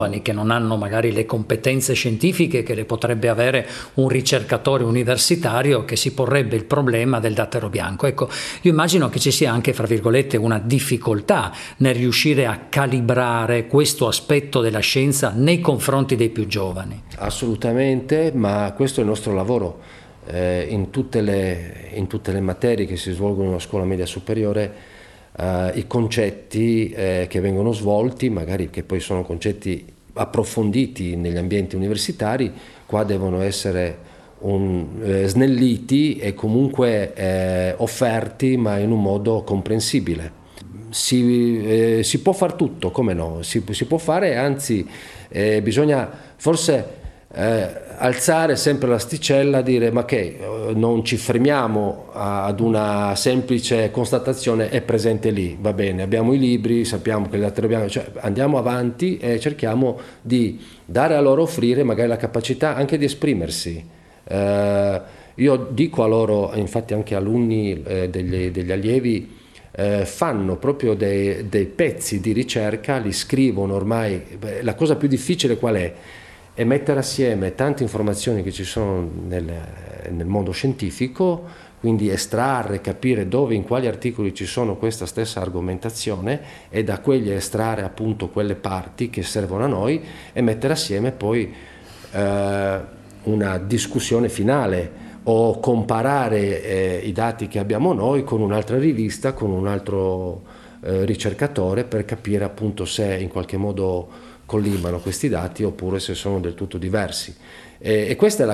che non hanno magari le competenze scientifiche che le potrebbe avere un ricercatore universitario, che si porrebbe il problema del dattero bianco. Ecco, io immagino che ci sia anche, fra virgolette, una difficoltà nel riuscire a calibrare questo aspetto della scienza nei confronti dei più giovani. Assolutamente, ma questo è il nostro lavoro. In tutte le materie che si svolgono in una scuola media superiore, i concetti che vengono svolti, magari che poi sono concetti approfonditi negli ambienti universitari, qua devono essere snelliti e comunque offerti, ma in un modo comprensibile. Si può far tutto, come no? Si può fare, anzi bisogna forse alzare sempre l'asticella, dire ma che non ci fermiamo ad una semplice constatazione, è presente lì, va bene, abbiamo i libri, sappiamo che il dattero bianco, cioè andiamo avanti e cerchiamo di dare a loro, offrire magari la capacità anche di esprimersi. Io dico a loro, infatti anche alunni degli allievi fanno proprio dei pezzi di ricerca, li scrivono ormai. La cosa più difficile qual è? E mettere assieme tante informazioni che ci sono nel mondo scientifico, quindi estrarre, capire dove, in quali articoli ci sono questa stessa argomentazione e da quelli estrarre appunto quelle parti che servono a noi e mettere assieme poi una discussione finale o comparare i dati che abbiamo noi con un'altra rivista, con un altro ricercatore, per capire appunto se in qualche modo collimano questi dati oppure se sono del tutto diversi. E questo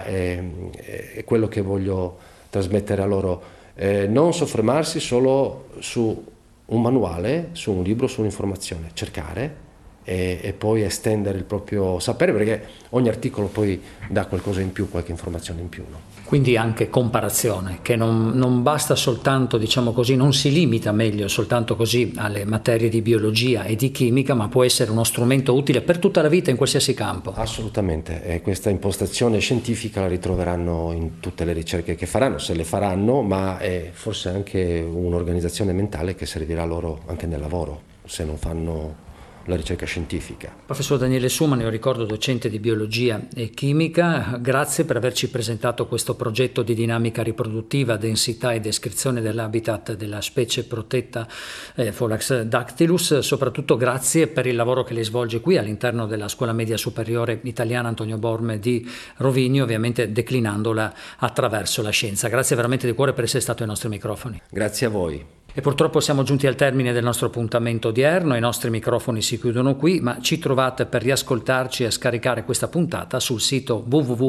è quello che voglio trasmettere a loro. Non soffermarsi solo su un manuale, su un libro, su un'informazione, cercare e poi estendere il proprio sapere, perché ogni articolo poi dà qualcosa in più, qualche informazione in più, no? Quindi anche comparazione, che non basta soltanto, diciamo così, non si limita meglio soltanto così alle materie di biologia e di chimica, ma può essere uno strumento utile per tutta la vita in qualsiasi campo. Assolutamente, e questa impostazione scientifica la ritroveranno in tutte le ricerche che faranno, se le faranno, ma è forse anche un'organizzazione mentale che servirà loro anche nel lavoro, se non fanno la ricerca scientifica. Professor Daniele Suman, io ricordo docente di biologia e chimica, grazie per averci presentato questo progetto di dinamica riproduttiva, densità e descrizione dell'habitat della specie protetta Pholax dactylus, soprattutto grazie per il lavoro che lei svolge qui all'interno della Scuola Media Superiore Italiana Antonio Borme di Rovigno, ovviamente declinandola attraverso la scienza. Grazie veramente di cuore per essere stato ai nostri microfoni. Grazie a voi. E purtroppo siamo giunti al termine del nostro appuntamento odierno, i nostri microfoni si chiudono qui, ma ci trovate per riascoltarci e scaricare questa puntata sul sito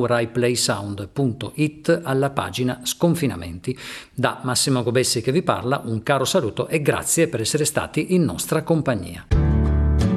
www.raiplaysound.it alla pagina Sconfinamenti. Da Massimo Gobessi che vi parla, un caro saluto e grazie per essere stati in nostra compagnia.